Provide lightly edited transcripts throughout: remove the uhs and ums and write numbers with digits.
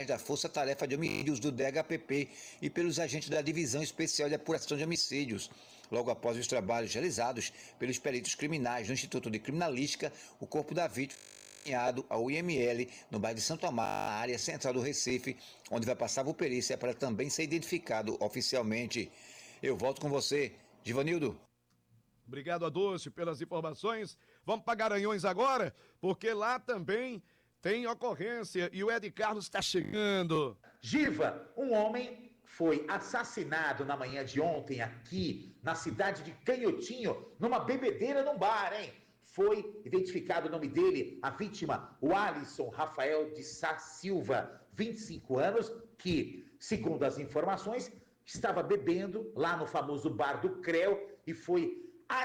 da Força Tarefa de Homicídios do DHPP e pelos agentes da Divisão Especial de Apuração de Homicídios. Logo após os trabalhos realizados pelos peritos criminais do Instituto de Criminalística, o corpo da vítima foi encaminhado ao IML, no bairro de Santo Amaro, na área central do Recife, onde vai passar por perícia para também ser identificado oficialmente. Eu volto com você, Givanildo. Obrigado, Adolfo, pelas informações. Vamos para Garanhuns agora, porque lá também tem ocorrência e o Ed Carlos está chegando. Giva, um homem foi assassinado na manhã de ontem aqui na cidade de Canhotinho, numa bebedeira num bar, hein? Foi identificado o nome dele, a vítima, o Alisson Rafael de Sá Silva, 25 anos, que, segundo as informações, estava bebendo lá no famoso bar do Creu e foi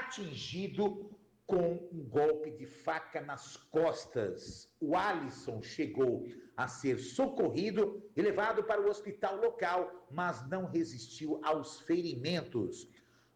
atingido com um golpe de faca nas costas. O Alisson chegou a ser socorrido e levado para o hospital local, mas não resistiu aos ferimentos.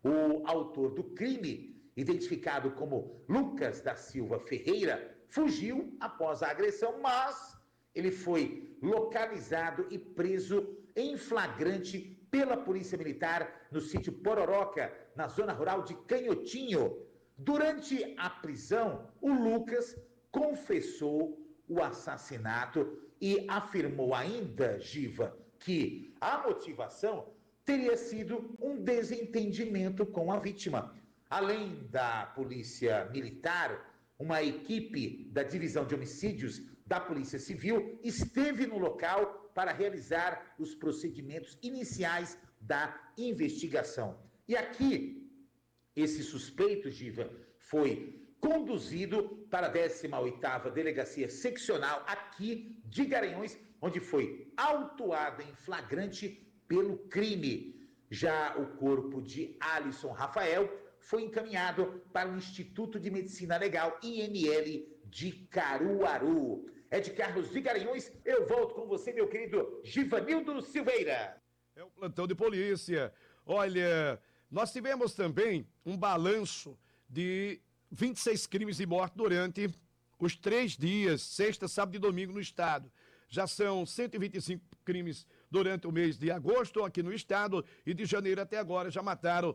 O autor do crime, identificado como Lucas da Silva Ferreira, fugiu após a agressão, mas ele foi localizado e preso em flagrante pela Polícia Militar no sítio Pororoca, na zona rural de Canhotinho. Durante a prisão, o Lucas confessou o assassinato e afirmou ainda, Giva, que a motivação teria sido um desentendimento com a vítima. Além da Polícia Militar, uma equipe da Divisão de Homicídios da Polícia Civil esteve no local para realizar os procedimentos iniciais da investigação. E aqui, esse suspeito, Giva, foi conduzido para a 18ª Delegacia Seccional aqui de Garanhuns, onde foi autuado em flagrante pelo crime. Já o corpo de Alisson Rafael foi encaminhado para o Instituto de Medicina Legal, IML, de Caruaru. Ed Carlos de Garanhuns, eu volto com você, meu querido Givanildo Silveira. É o plantão de polícia. Olha, nós tivemos também um balanço de 26 crimes de morte durante os 3 dias, sexta, sábado e domingo no estado. Já são 125 crimes durante o mês de agosto aqui no estado e de janeiro até agora já mataram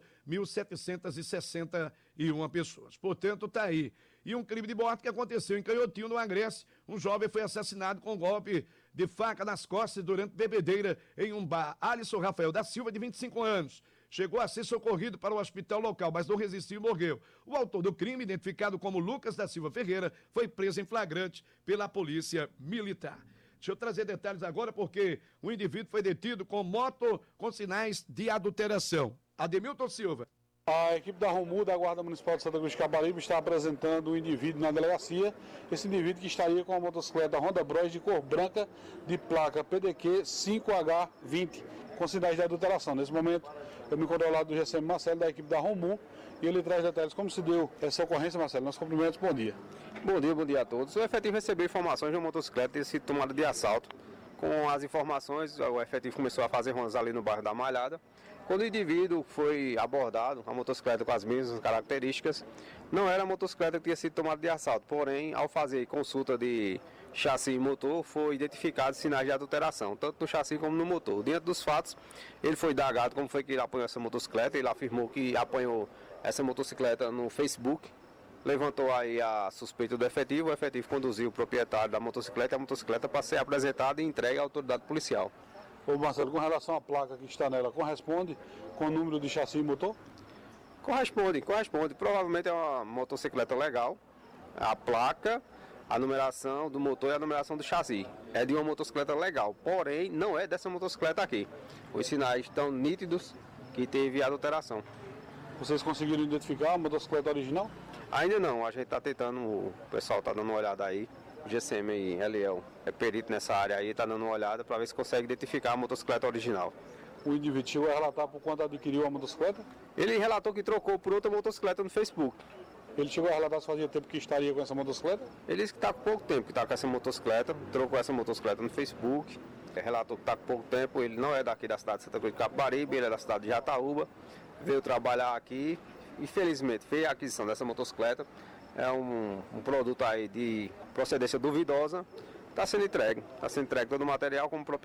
1.761 pessoas. Portanto, tá aí. E um crime de morte que aconteceu em Canhotinho, no Agreste. Um jovem foi assassinado com um golpe de faca nas costas durante bebedeira em um bar. Alisson Rafael da Silva, de 25 anos. Chegou a ser socorrido para o hospital local, mas não resistiu e morreu. O autor do crime, identificado como Lucas da Silva Ferreira, foi preso em flagrante pela Polícia Militar. Deixa eu trazer detalhes agora, porque o indivíduo foi detido com moto com sinais de adulteração. Ademilton Silva. A equipe da ROMU, da Guarda Municipal de Santa Cruz de Caparibe, está apresentando um indivíduo na delegacia. Esse indivíduo que estaria com a motocicleta Honda Bros de cor branca, de placa PDQ 5H20, com sinais de adulteração. Nesse momento, eu me encontro ao lado do GCM Marcelo, da equipe da ROMU, e ele traz detalhes como se deu essa ocorrência, Marcelo. Nossos cumprimentos, bom dia. Bom dia a todos. O efetivo recebeu informações de uma motocicleta ter sido tomada de assalto. Com as informações, o efetivo começou a fazer rondas ali no bairro da Malhada. Quando o indivíduo foi abordado, a motocicleta com as mesmas características, não era a motocicleta que tinha sido tomada de assalto. Porém, ao fazer consulta de chassi e motor, foi identificado sinais de adulteração, tanto no chassi como no motor. Diante dos fatos, ele foi indagado como foi que ele apanhou essa motocicleta. Ele afirmou que apanhou essa motocicleta no Facebook. Levantou aí a suspeita do efetivo, o efetivo conduziu o proprietário da motocicleta e a motocicleta para ser apresentada e entregue à autoridade policial. Ô Marcelo, com relação à placa que está nela, corresponde com o número de chassi e motor? Corresponde. Provavelmente é uma motocicleta legal. A placa, a numeração do motor e a numeração do chassi. É de uma motocicleta legal, porém não é dessa motocicleta aqui. Os sinais estão nítidos que teve adulteração. Vocês conseguiram identificar a motocicleta original? Ainda não, a gente está tentando, o pessoal está dando uma olhada aí, o GCM e Eliel é perito nessa área aí, está dando uma olhada para ver se consegue identificar a motocicleta original. O indivíduo chegou a relatar por quanto adquiriu a motocicleta? Ele relatou que trocou por outra motocicleta no Facebook. Ele chegou a relatar se fazia tempo que estaria com essa motocicleta? Ele disse que está com pouco tempo que está com essa motocicleta, trocou essa motocicleta no Facebook, relatou que está com pouco tempo, ele não é daqui da cidade de Santa Cruz de Capibaribe, ele é da cidade de Jataúba, veio trabalhar aqui. Infelizmente, fez a aquisição dessa motocicleta, é um produto aí de procedência duvidosa, está sendo entregue todo o material como proprietário.